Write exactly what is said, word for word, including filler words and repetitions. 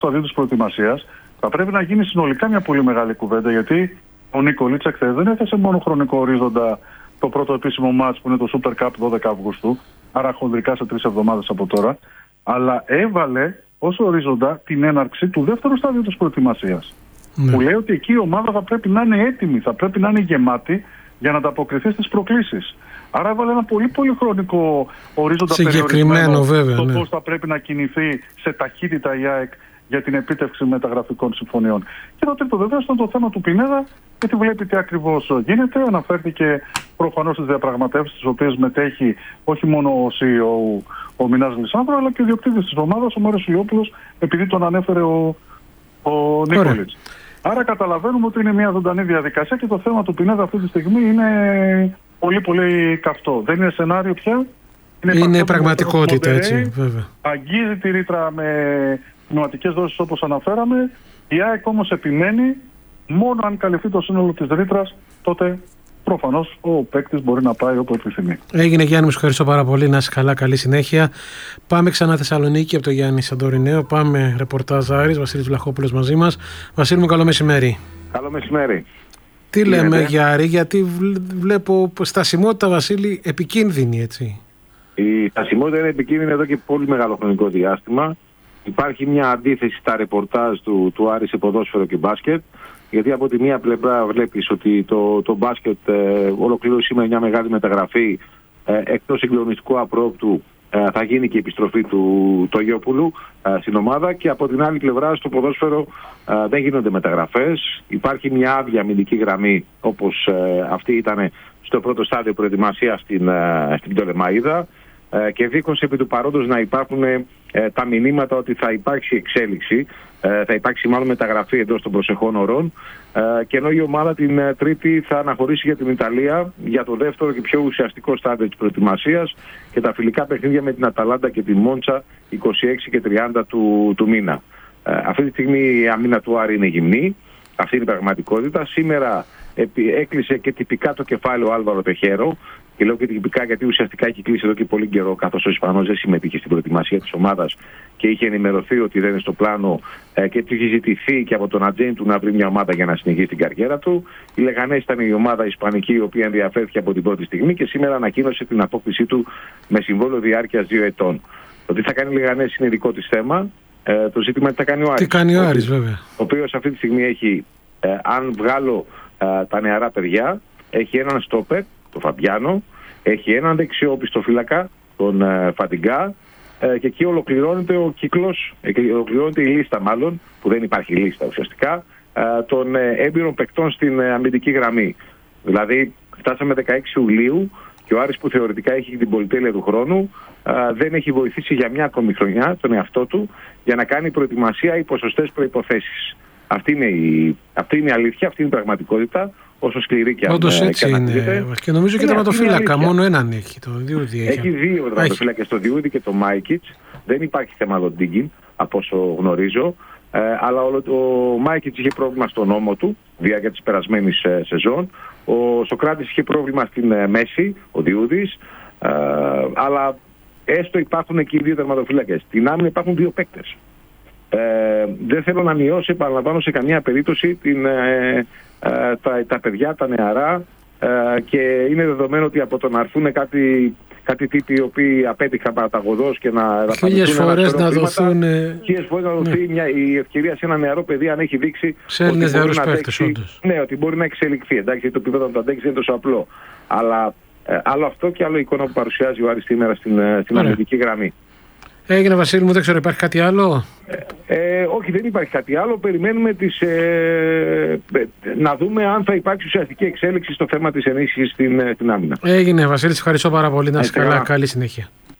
στάδιο της προετοιμασίας, θα πρέπει να γίνει συνολικά μια πολύ μεγάλη κουβέντα, γιατί ο Νικολίτσα χθες δεν έθεσε μόνο χρονικό ορίζοντα το πρώτο επίσημο μάτς που είναι το Super Cup δώδεκα Αυγούστου, άρα χονδρικά σε τρεις εβδομάδες από τώρα, αλλά έβαλε ως ορίζοντα την έναρξη του δεύτερου στάδιου της προετοιμασίας. Ναι. Που λέει ότι εκεί η ομάδα θα πρέπει να είναι έτοιμη, θα πρέπει να είναι γεμάτη για να ανταποκριθεί στις προκλήσεις. Άρα έβαλε ένα πολύ πολύ χρονικό ορίζοντα περιορισμένο βέβαια, το ναι. πώς θα πρέπει να κινηθεί σε ταχύτητα η ΑΕΚ για την επίτευξη μεταγραφικών συμφωνιών. Και το τρίτο βεβαίως ήταν το θέμα του Πινέδα, γιατί βλέπει τι ακριβώς γίνεται. Αναφέρθηκε προφανώς στις διαπραγματεύσεις τις οποίες μετέχει όχι μόνο ο σι ι ο ο Μινάς Λισάνδρου, αλλά και ο ιδιοκτήτης της ομάδας, ο Μάριος Ηλιόπουλος, επειδή τον ανέφερε ο, ο Νίκολιτς. Άρα καταλαβαίνουμε ότι είναι μια ζωντανή διαδικασία και το θέμα του Πινέδα αυτή τη στιγμή είναι πολύ πολύ καυτό. Δεν είναι σενάριο πια. Είναι, είναι πραγματικότητα, έτσι, βέβαια. Αγγίζει τη ρήτρα με πνευματικές δόσεις όπως αναφέραμε. Η ΑΕΚ όμως επιμένει, μόνο αν καλυφθεί το σύνολο της ρήτρας, τότε προφανώς ο παίκτης μπορεί να πάει όπου επιθυμεί. Έγινε, Γιάννη, μου ευχαριστώ πάρα πολύ. Να είσαι καλά, καλή συνέχεια. Πάμε ξανά Θεσσαλονίκη από το Γιάννη Σαντορινέο. Πάμε ρεπορτάζ Άρης, Βασίλης Βλαχόπουλος μαζί μας. Βασίλη μου, καλό μεσημέρι. Καλό μεσημέρι. Τι, Τι λέμε είναι? για Άρη, γιατί βλέπω στασιμότητα, Βασίλη, επικίνδυνη, έτσι. Η στασιμότητα είναι επικίνδυνη εδώ και πολύ μεγάλο χρονικό διάστημα. Υπάρχει μια αντίθεση στα ρεπορτάζ του, του Άρη σε ποδόσφαιρο και μπάσκετ. Γιατί από τη μία πλευρά βλέπεις ότι το, το μπάσκετ ε, ολοκλήρωσε σήμερα μια μεγάλη μεταγραφή, ε, εκτός συγκλονιστικού απρόπτου ε, θα γίνει και η επιστροφή του Τογιόπουλου ε, στην ομάδα, και από την άλλη πλευρά στο ποδόσφαιρο ε, δεν γίνονται μεταγραφές. Υπάρχει μια άδεια αμυντική γραμμή όπως ε, αυτή ήταν στο πρώτο στάδιο προετοιμασίας στην, ε, στην Πτολεμαΐδα, ε, και δίχως επί του παρόντος να υπάρχουν ε, τα μηνύματα ότι θα υπάρξει εξέλιξη, ε, θα υπάρξει μάλλον μεταγραφή εντός των προσεχών ωρών, ε, και ενώ η ομάδα την ε, Τρίτη θα αναχωρήσει για την Ιταλία για το δεύτερο και πιο ουσιαστικό στάδιο της προετοιμασίας και τα φιλικά παιχνίδια με την Αταλάντα και την Μόντσα είκοσι έξι και τριάντα του, του μήνα. Ε, αυτή τη στιγμή η αμήνα του Άρη είναι γυμνή, αυτή είναι η πραγματικότητα. Σήμερα επί, έκλεισε και τυπικά το κεφάλαιο ο Άλβαρο Τεχέρο. Και λέω και τυπικά γιατί ουσιαστικά έχει κλείσει εδώ και πολύ καιρό, καθώς ο Ισπανός δεν συμμετείχε στην προετοιμασία της ομάδας και είχε ενημερωθεί ότι δεν είναι στο πλάνο, ε, και του είχε ζητηθεί και από τον ατζέντη του να βρει μια ομάδα για να συνεχίσει την καριέρα του. Η Λεγανές ήταν η ομάδα ισπανική η οποία ενδιαφέρθηκε από την πρώτη στιγμή και σήμερα ανακοίνωσε την απόκτησή του με συμβόλαιο διάρκειας δύο ετών. Το τι θα κάνει η Λεγανές είναι δικό της θέμα. Ε, το ζήτημα τι θα κάνει ο Άρης. Τι κάνει ο Άρης, βέβαια. Ο οποίος αυτή τη στιγμή έχει, ε, αν βγάλω ε, τα νεαρά παιδιά, έχει έναν στόπερ, τον Φαμπιάνο, έχει έναν δεξιόπιστο φύλακα, τον ε, Φαντιγκά, ε, και εκεί ολοκληρώνεται ο κύκλος, ε, ολοκληρώνεται η λίστα μάλλον, που δεν υπάρχει λίστα ουσιαστικά, ε, των ε, έμπειρων παικτών στην ε, αμυντική γραμμή. Δηλαδή φτάσαμε δεκαέξι Ιουλίου και ο Άρης, που θεωρητικά έχει την πολυτέλεια του χρόνου, ε, δεν έχει βοηθήσει για μια ακόμη χρονιά τον εαυτό του για να κάνει προετοιμασία υπό σωστές προϋποθέσεις. Αυτή είναι, η, αυτή είναι η αλήθεια, αυτή είναι η πραγματικότητα. Όσο σκληρή και αν είναι. Όντως έτσι είναι. Και νομίζω και τερματοφύλακα, μόνο έναν έχει. Το Διούδη έχει. Έχει δύο τερματοφύλακες, το Διούδη και το Μάικιτς. Δεν υπάρχει θέμα Λοντίγκιν, από όσο γνωρίζω. Ε, αλλά ο, ο Μάικιτς είχε πρόβλημα στον ώμο του, διάρκεια της περασμένης ε, σεζόν. Ο Σοκράτης είχε πρόβλημα στην ε, μέση, ο Διούδης. Ε, αλλά έστω υπάρχουν εκεί οι δύο τερματοφύλακες. Στην άμυνα υπάρχουν δύο παίκτες. Ε, δεν θέλω να μειώσω, επαναλαμβάνω, σε καμία περίπτωση την, ε, ε, τα, τα παιδιά, τα νεαρά, ε, και είναι δεδομένο ότι από το να έρθουν κάτι, κάτι τύποι οι οποίοι απέτυχαν παραταγωδός και να χίλιες φορές να δοθούν, χίλιες φορές να δοθεί, ναι, μια, η ευκαιρία σε ένα νεαρό παιδί, αν έχει δείξει σε ότι μπορεί, να παίξει, ναι, ότι μπορεί να εξελιχθεί. Εντάξει, το επίπεδο να το αντέξει είναι τόσο απλό. Αλλά ε, άλλο αυτό και άλλο η εικόνα που παρουσιάζει ο Άρης σήμερα στην, στην αμυντική γραμμή. Έγινε, Βασίλη μου, δεν ξέρω, υπάρχει κάτι άλλο? Ε, ε, όχι, δεν υπάρχει κάτι άλλο. Περιμένουμε τις, ε, ε, να δούμε αν θα υπάρξει ουσιαστική εξέλιξη στο θέμα της ενίσχυσης στην, στην άμυνα. Έγινε, Βασίλη, ευχαριστώ πάρα πολύ. Να είσαι καλά, καλή συνέχεια.